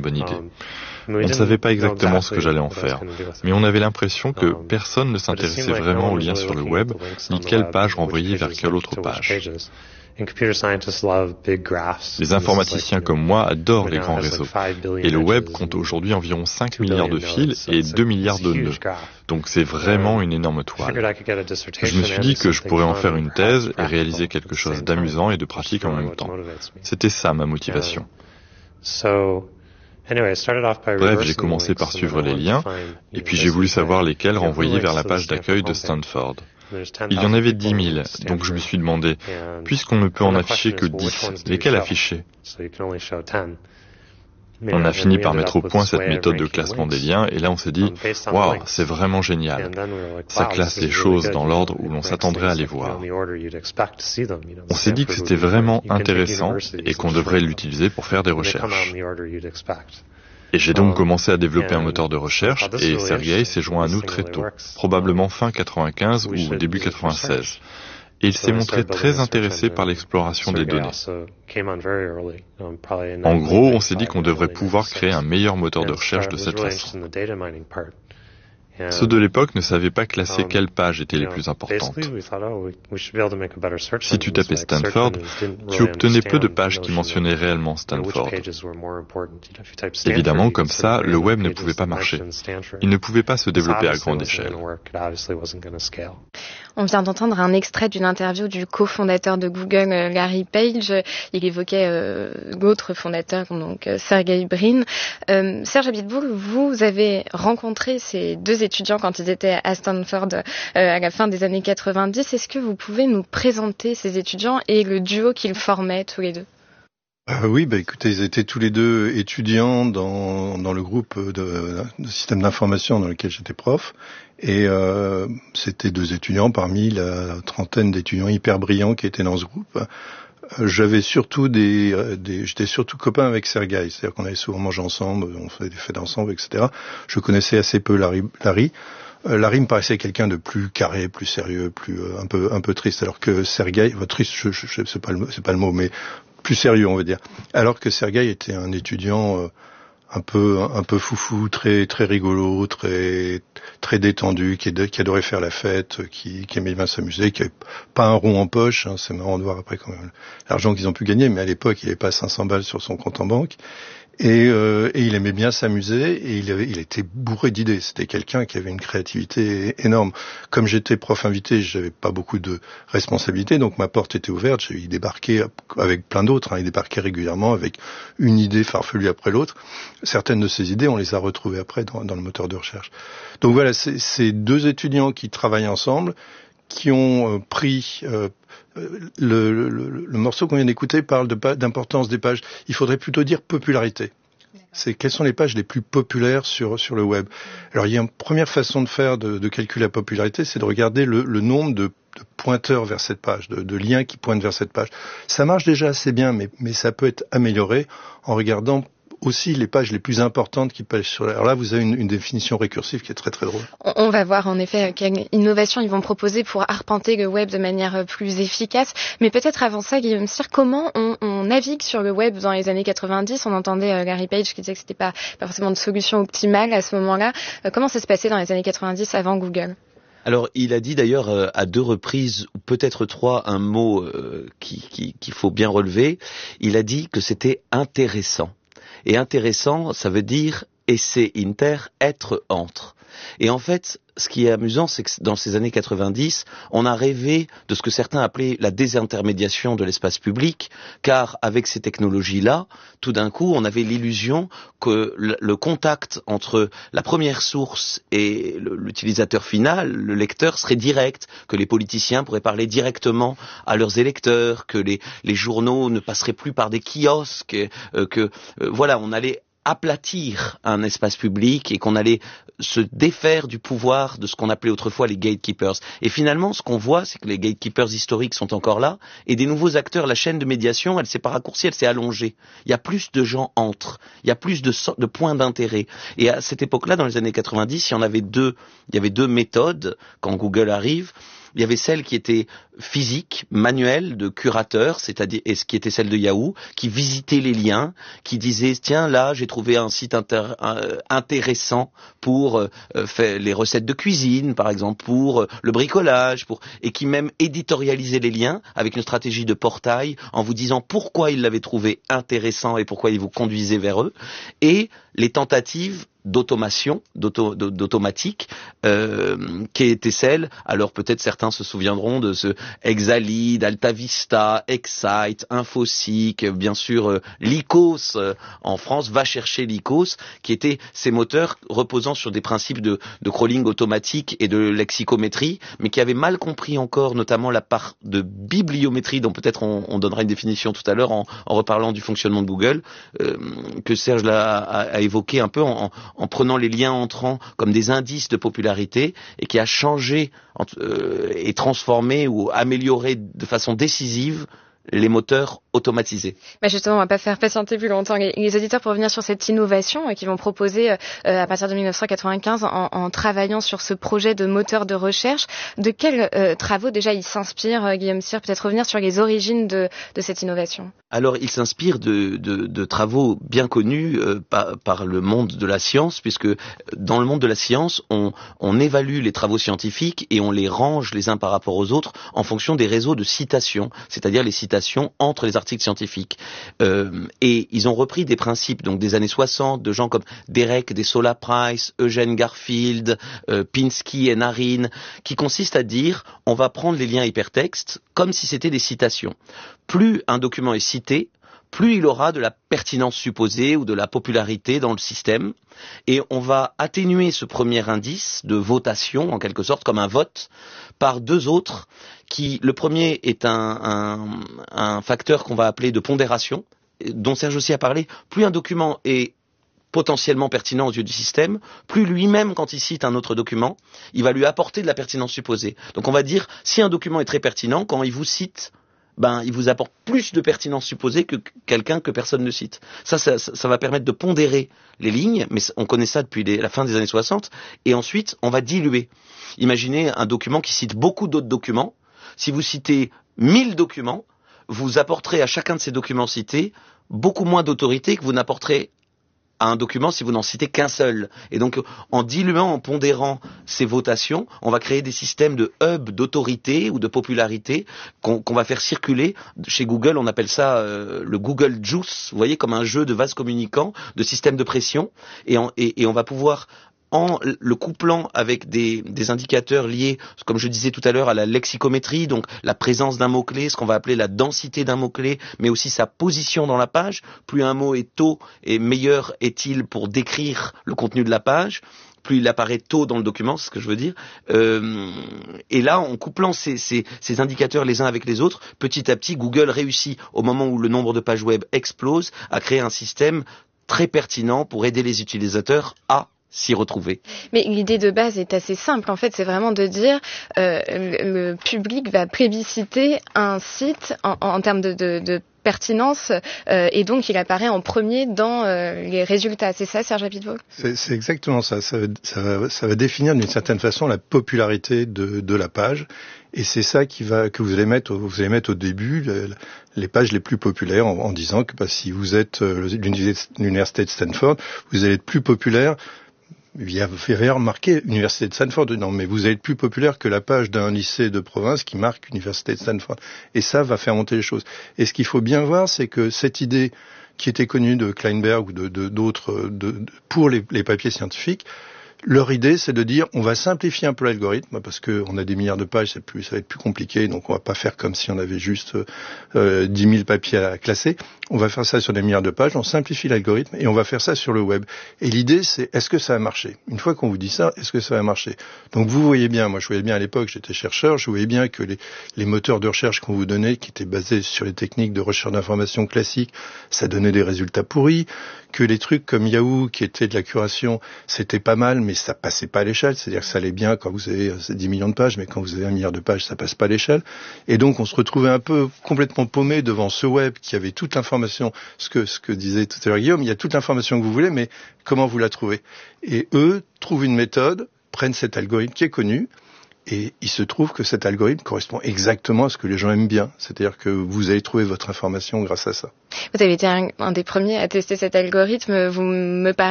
bonne idée. On ne savait pas exactement ce que j'allais en faire, mais on avait l'impression que personne ne s'intéressait vraiment aux liens sur le web, ni quelle page renvoyer vers quelle autre page. Les informaticiens comme moi adorent les grands réseaux, et le web compte aujourd'hui environ 5 milliards de fils et 2 milliards de nœuds, donc c'est vraiment une énorme toile. Je me suis dit que je pourrais en faire une thèse et réaliser quelque chose d'amusant et de pratique en même temps. C'était ça ma motivation. Bref, j'ai commencé par suivre les liens, et puis j'ai voulu savoir lesquels renvoyer vers la page d'accueil de Stanford. Il y en avait 10 000, donc je me suis demandé, puisqu'on ne peut en afficher que 10, lesquels afficher? On a fini par mettre au point cette méthode de classement des liens, et là on s'est dit, waouh, c'est vraiment génial. Ça classe les choses dans l'ordre où l'on s'attendrait à les voir. On s'est dit que c'était vraiment intéressant et qu'on devrait l'utiliser pour faire des recherches. Et j'ai donc commencé à développer un moteur de recherche, et Sergey s'est joint à nous très tôt, probablement fin 95 ou début 96. Et il s'est montré très intéressé par l'exploration des données. En gros, on s'est dit qu'on devrait pouvoir créer un meilleur moteur de recherche de cette façon. Ceux de l'époque ne savaient pas classer quelles pages étaient les plus importantes. Si tu tapais Stanford, tu obtenais peu de pages qui mentionnaient réellement Stanford. Évidemment, comme ça, le web ne pouvait pas marcher. Il ne pouvait pas se développer à grande échelle. On vient d'entendre un extrait d'une interview du cofondateur de Google, Larry Page. Il évoquait l'autre fondateur, donc Sergey Brin. Serge Abiteboul, vous avez rencontré ces deux étudiants quand ils étaient à Stanford à la fin des années 90. Est-ce que vous pouvez nous présenter ces étudiants et le duo qu'ils formaient tous les deux? Oui, écoutez, ils étaient tous les deux étudiants dans le groupe de système d'information dans lequel j'étais prof. Et c'était deux étudiants parmi la trentaine d'étudiants hyper brillants qui étaient dans ce groupe. J'avais surtout j'étais surtout copain avec Sergey, c'est-à-dire qu'on allait souvent manger ensemble, on faisait des fêtes ensemble, etc. Je connaissais assez peu Larry. Larry me paraissait quelqu'un de plus carré, plus sérieux, plus un peu triste, alors que Sergey, triste, c'est pas le mot, mais plus sérieux, on va dire. Alors que Sergey était un étudiant un peu foufou, très rigolo, très détendu, qui adorait faire la fête, qui aimait bien s'amuser, qui avait pas un rond en poche. C'est marrant de voir après quand même l'argent qu'ils ont pu gagner, mais à l'époque il avait pas 500 balles sur son compte en banque. Et il aimait bien s'amuser, et il était bourré d'idées. C'était quelqu'un qui avait une créativité énorme. Comme j'étais prof invité, j'avais pas beaucoup de responsabilités, donc ma porte était ouverte. Il débarquait avec plein d'autres, il débarquait régulièrement avec une idée farfelue après l'autre. Certaines de ces idées, on les a retrouvées après dans le moteur de recherche. Donc voilà, c'est deux étudiants qui travaillent ensemble, qui ont pris le morceau qu'on vient d'écouter parle d'importance des pages. Il faudrait plutôt dire popularité. C'est quelles sont les pages les plus populaires sur le web. Alors il y a une première façon de faire de calculer la popularité, c'est de regarder le nombre de pointeurs vers cette page, de liens qui pointent vers cette page. Ça marche déjà assez bien, mais ça peut être amélioré en regardant aussi les pages les plus importantes qui pèsent sur. Alors là, vous avez une définition récursive qui est très drôle. On va voir en effet quelle innovation ils vont proposer pour arpenter le web de manière plus efficace. Mais peut-être avant ça, Guillaume Cyr, comment on navigue sur le web dans les années 90? On entendait Larry Page qui disait que c'était pas forcément une solution optimale à ce moment-là. Comment ça se passait dans les années 90 avant Google? Alors, il a dit d'ailleurs à 2 reprises, ou peut-être 3, un mot qu'il faut bien relever. Il a dit que c'était intéressant. Et intéressant, ça veut dire esse inter, être entre. Et en fait, ce qui est amusant, c'est que dans ces années 90, on a rêvé de ce que certains appelaient la désintermédiation de l'espace public, car avec ces technologies-là, tout d'un coup, on avait l'illusion que le contact entre la première source et l'utilisateur final, le lecteur, serait direct, que les politiciens pourraient parler directement à leurs électeurs, que les journaux ne passeraient plus par des kiosques, voilà, on allait aplatir un espace public et qu'on allait se défaire du pouvoir de ce qu'on appelait autrefois les gatekeepers. Et finalement, ce qu'on voit, c'est que les gatekeepers historiques sont encore là et des nouveaux acteurs, la chaîne de médiation, elle s'est pas raccourcie, elle s'est allongée. Il y a plus de gens entre, il y a plus de points d'intérêt. Et à cette époque-là, dans les années 90, il y avait deux méthodes quand Google arrive. Il y avait celle qui était physique, manuelle, de curateur, c'est-à-dire, et ce qui était celle de Yahoo, qui visitait les liens, qui disait, tiens, là, j'ai trouvé un site intéressant pour faire les recettes de cuisine, par exemple, pour le bricolage, et qui même éditorialisait les liens avec une stratégie de portail en vous disant pourquoi il l'avait trouvé intéressant et pourquoi il vous conduisait vers eux, et les tentatives d'automation, d'automatique, qui était celle, alors peut-être certains se souviendront de ce Exalead, AltaVista, Excite, Infoseek, bien sûr Lycos en France, va chercher Lycos, qui étaient ces moteurs reposant sur des principes de crawling automatique et de lexicométrie, mais qui avaient mal compris encore notamment la part de bibliométrie, dont peut-être on donnera une définition tout à l'heure en reparlant du fonctionnement de Google, que Serge a évoqué un peu en prenant les liens entrants comme des indices de popularité et qui a changé et transformé ou amélioré de façon décisive les moteurs automatisés. Bah justement, on va pas faire patienter plus longtemps les auditeurs pour revenir sur cette innovation qu'ils vont proposer à partir de 1995 en travaillant sur ce projet de moteur de recherche. De quels travaux déjà ils s'inspirent, Guillaume Cyr? Peut-être revenir sur les origines de cette innovation. Alors, il s'inspire de travaux bien connus par le monde de la science, puisque dans le monde de la science, on évalue les travaux scientifiques et on les range les uns par rapport aux autres en fonction des réseaux de citations, c'est-à-dire les citations entre les articles scientifiques. Et ils ont repris des principes donc des années 60 de gens comme Derek Desola Price, Eugene Garfield, Pinsky et Narine, qui consistent à dire on va prendre les liens hypertextes comme si c'était des citations. Plus un document est cité, plus il aura de la pertinence supposée ou de la popularité dans le système, et on va atténuer ce premier indice de votation, en quelque sorte, comme un vote, par deux autres, qui, le premier est un facteur qu'on va appeler de pondération, dont Serge aussi a parlé. Plus un document est potentiellement pertinent aux yeux du système, plus lui-même, quand il cite un autre document, il va lui apporter de la pertinence supposée. Donc on va dire, si un document est très pertinent, quand il vous cite, il vous apporte plus de pertinence supposée que quelqu'un que personne ne cite. Ça va permettre de pondérer les lignes, mais on connaît ça depuis la fin des années 60, et ensuite, on va diluer. Imaginez un document qui cite beaucoup d'autres documents. Si vous citez 1000 documents, vous apporterez à chacun de ces documents cités beaucoup moins d'autorité que vous n'apporterez à un document si vous n'en citez qu'un seul. Et donc, en diluant, en pondérant ces votations, on va créer des systèmes de hub d'autorité ou de popularité qu'on va faire circuler. Chez Google, on appelle ça le Google Juice, vous voyez, comme un jeu de vases communicants, de système de pression. Et on va pouvoir, en le couplant avec des indicateurs liés, comme je disais tout à l'heure, à la lexicométrie, donc la présence d'un mot-clé, ce qu'on va appeler la densité d'un mot-clé, mais aussi sa position dans la page. Plus un mot est tôt et meilleur est-il pour décrire le contenu de la page, plus il apparaît tôt dans le document, c'est ce que je veux dire. Et là, en couplant ces indicateurs les uns avec les autres, petit à petit, Google réussit, au moment où le nombre de pages web explose, à créer un système très pertinent pour aider les utilisateurs à s'y retrouver. Mais l'idée de base est assez simple. En fait, c'est vraiment de dire le public va plébisciter un site en termes de pertinence et donc il apparaît en premier dans les résultats. C'est ça, Serge Abiteboul? C'est exactement ça. Ça va définir d'une certaine façon la popularité de la page. Et c'est ça que vous allez mettre au début les pages les plus populaires en disant que si vous êtes l'université de Stanford, vous allez être plus populaire. Il y a d'ailleurs marqué Université de Stanford dedans, mais vous allez être plus populaire que la page d'un lycée de province qui marque Université de Stanford. Et ça va faire monter les choses. Et ce qu'il faut bien voir, c'est que cette idée qui était connue de Kleinberg ou d'autres pour les papiers scientifiques, leur idée, c'est de dire, on va simplifier un peu l'algorithme, parce que on a des milliards de pages, ça va être plus compliqué, donc on va pas faire comme si on avait juste 10 000 papiers à classer. On va faire ça sur des milliards de pages, on simplifie l'algorithme, et on va faire ça sur le web. Et l'idée, c'est, est-ce que ça va marcher? Une fois qu'on vous dit ça, est-ce que ça va marcher? Donc vous voyez bien, moi je voyais bien à l'époque, j'étais chercheur, je voyais bien que les moteurs de recherche qu'on vous donnait, qui étaient basés sur les techniques de recherche d'information classiques, ça donnait des résultats pourris, que les trucs comme Yahoo, qui étaient de la curation, c'était pas mal, mais ça passait pas à l'échelle. C'est-à-dire que ça allait bien quand vous avez 10 millions de pages, mais quand vous avez 1 milliard de pages, ça passe pas à l'échelle. Et donc, on se retrouvait un peu complètement paumé devant ce web qui avait toute l'information, ce que disait tout à l'heure Guillaume, il y a toute l'information que vous voulez, mais comment vous la trouvez? Et eux trouvent une méthode, prennent cet algorithme qui est connu, Et il se trouve que cet algorithme correspond exactement à ce que les gens aiment bien. C'est-à-dire que vous allez trouver votre information grâce à ça. Vous avez été un des premiers à tester cet algorithme. Vous me